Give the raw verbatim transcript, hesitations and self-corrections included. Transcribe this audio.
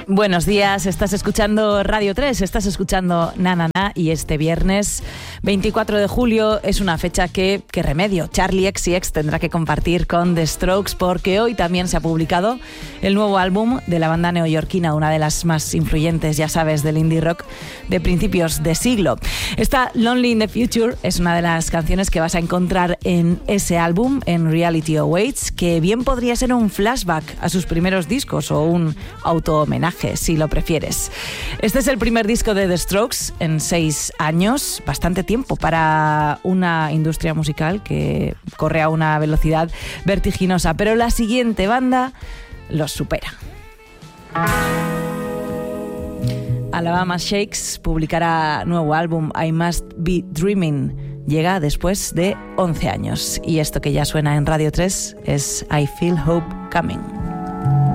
Buenos días, estás escuchando Radio tres, estás escuchando Na Na Na y este viernes veinticuatro de julio es una fecha que, que remedio, Charli X C X tendrá que compartir con The Strokes porque hoy también se ha publicado el nuevo álbum de la banda neoyorquina, una de las más influyentes, ya sabes, del indie rock de principios de siglo. Esta Lonely in the Future es una de las canciones que vas a encontrar en ese álbum, en Reality Awaits, que bien podría ser un flashback a sus primeros discos o un auto-homenaje, si lo prefieres. Este es el primer disco de The Strokes en seis años, bastante tiempo para una industria musical que corre a una velocidad vertiginosa, pero la siguiente banda los supera. Alabama Shakes publicará nuevo álbum, I Must Be Dreaming. Llega después de once años y esto que ya suena en Radio tres es I Feel Hope Coming.